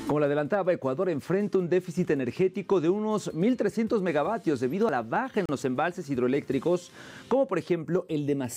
Como le adelantaba, Ecuador enfrenta un déficit energético de unos 1.300 megavatios debido a la baja en los embalses hidroeléctricos, como por ejemplo el de